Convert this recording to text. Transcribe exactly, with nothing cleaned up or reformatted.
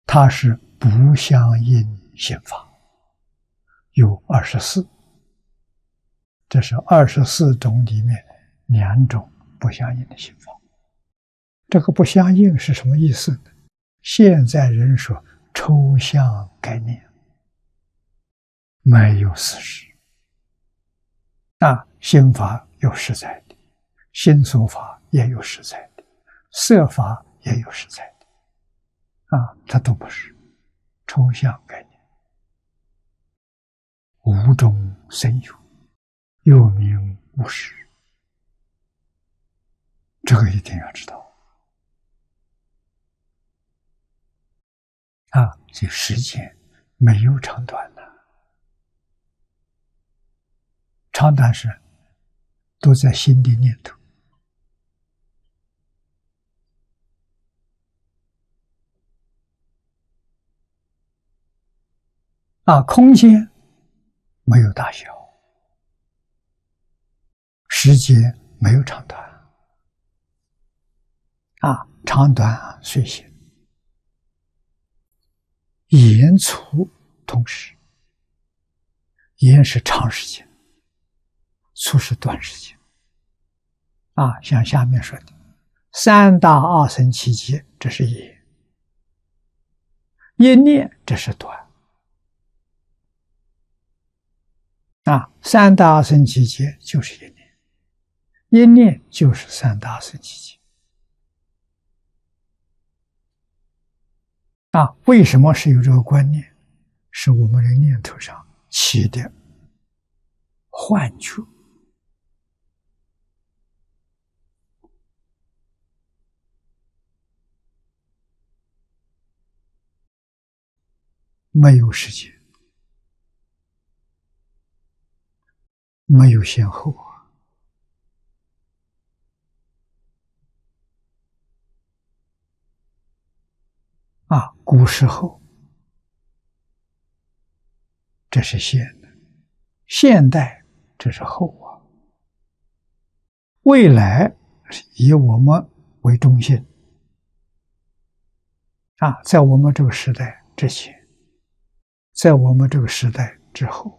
它是不相应刑法，有二十四，这是二十四种里面两种不相应的刑法。这个不相应是什么意思呢？现在人说抽象概念，没有事实。啊，刑法有实在的，心所法也有实在的，色法也有实在的，啊，它都不是抽象概念。无中生有，有名无实，这个一定要知道。啊，这时间没有长短的，长短是都在心的念头。啊，空间没有大小，时间没有长短，啊，长短随心，言粗同时，言是长时间，粗是短时间。啊，像下面说的三大二乘七劫，这是言；一念，这是短。啊，三大二乘七劫就是一念，一念就是三大二乘七劫。啊，为什么是有这个观念？是我们的念头上起的幻觉。没有时间，没有先后啊！古时候这是先的，现代这是后啊。未来以我们为中心啊，在我们这个时代之前，在我们这个时代之后。